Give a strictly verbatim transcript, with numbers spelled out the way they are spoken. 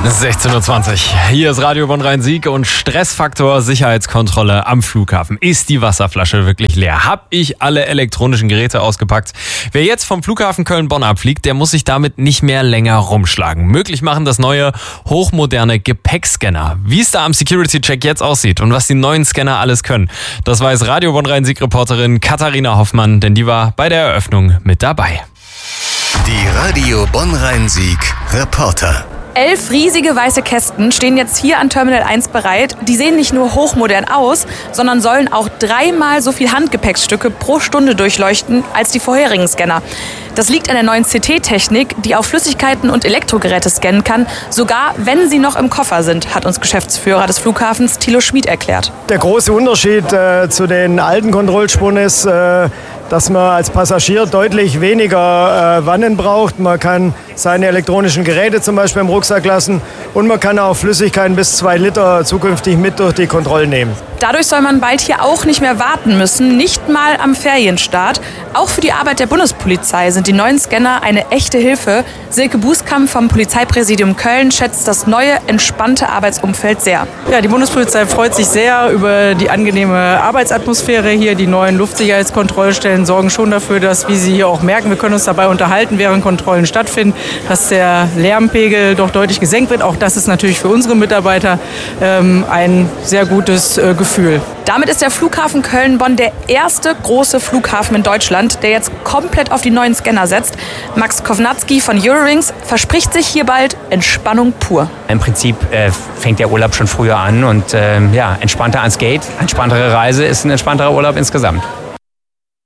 sechzehn Uhr zwanzig. Hier ist Radio Bonn-Rhein-Sieg und Stressfaktor Sicherheitskontrolle am Flughafen. Ist die Wasserflasche wirklich leer? Hab ich alle elektronischen Geräte ausgepackt? Wer jetzt vom Flughafen Köln-Bonn abfliegt, der muss sich damit nicht mehr länger rumschlagen. Möglich machen das neue, hochmoderne Gepäckscanner. Wie es da am Security-Check jetzt aussieht und was die neuen Scanner alles können, das weiß Radio Bonn-Rhein-Sieg-Reporterin Katharina Hoffmann, denn die war bei der Eröffnung mit dabei. Die Radio Bonn-Rhein-Sieg Reporter. Elf riesige weiße Kästen stehen jetzt hier an Terminal eins bereit. Die sehen nicht nur hochmodern aus, sondern sollen auch dreimal so viel Handgepäcksstücke pro Stunde durchleuchten als die vorherigen Scanner. Das liegt an der neuen C T-Technik, die auch Flüssigkeiten und Elektrogeräte scannen kann, sogar wenn sie noch im Koffer sind, hat uns Geschäftsführer des Flughafens Thilo Schmid erklärt. Der große Unterschied äh, zu den alten Kontrollspuren ist, äh, dass man als Passagier deutlich weniger äh, Wannen braucht. Man kann seine elektronischen Geräte zum Beispiel im Rucksack lassen und man kann auch Flüssigkeiten bis zwei Liter zukünftig mit durch die Kontrollen nehmen. Dadurch soll man bald hier auch nicht mehr warten müssen, nicht mal am Ferienstart. Auch für die Arbeit der Bundespolizei sind die neuen Scanner eine echte Hilfe. Silke Bußkamp vom Polizeipräsidium Köln schätzt das neue, entspannte Arbeitsumfeld sehr. Ja, die Bundespolizei freut sich sehr über die angenehme Arbeitsatmosphäre hier. Die neuen Luftsicherheitskontrollstellen sorgen schon dafür, dass, wie Sie hier auch merken, wir können uns dabei unterhalten, während Kontrollen stattfinden, dass der Lärmpegel doch deutlich gesenkt wird. Auch das ist natürlich für unsere Mitarbeiter ähm, ein sehr gutes äh, Gefühl. Damit ist der Flughafen Köln-Bonn der erste große Flughafen in Deutschland, der jetzt komplett auf die neuen Scanner setzt. Max Kovnatski von Eurowings verspricht sich hier bald Entspannung pur. Im Prinzip äh, fängt der Urlaub schon früher an und äh, ja, entspannter ans Gate, entspanntere Reise ist ein entspannterer Urlaub insgesamt.